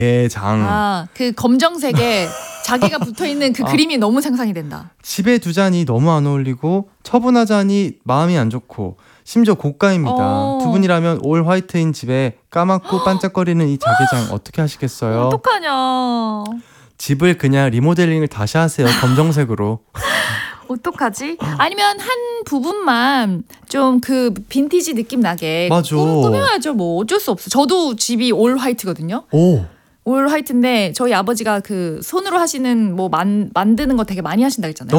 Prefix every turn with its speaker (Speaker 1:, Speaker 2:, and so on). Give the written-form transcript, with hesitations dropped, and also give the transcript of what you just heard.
Speaker 1: 자개장.
Speaker 2: 그 검정색에 자개가 붙어있는 그 그림이 너무 상상이 된다.
Speaker 1: 집에 두자니 너무 안 어울리고 처분하자니 마음이 안 좋고 심지어 고가입니다. 두 분이라면 올 화이트인 집에 까맣고 반짝거리는 이 자개장 어떻게 하시겠어요?
Speaker 2: 어떡하냐.
Speaker 1: 집을 그냥 리모델링을 다시 하세요. 검정색으로.
Speaker 2: 어떡하지? 아니면 한 부분만 좀 그 빈티지 느낌 나게
Speaker 1: 맞아.
Speaker 2: 꾸며야죠. 뭐 어쩔 수 없어. 저도 집이 올 화이트거든요. 올 화이트인데 저희 아버지가 그 손으로 하시는 뭐 만드는 거 되게 많이 하신다 했잖아요.